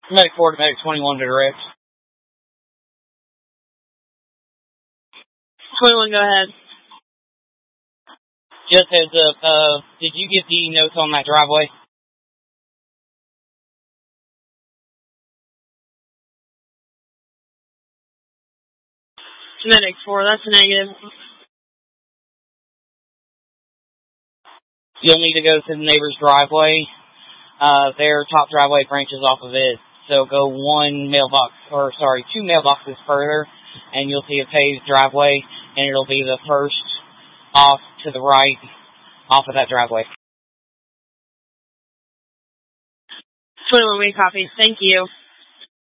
Medic 4 to Medic 21 to direct. 21, go ahead. Just heads up, did you get the notes on that driveway? Medic 4, that's a negative. You'll need to go to the neighbor's driveway. Their top driveway branches off of it. So go two mailboxes further, and you'll see a paved driveway, and it'll be the first off to the right off of that driveway. 21, we copy. Thank you.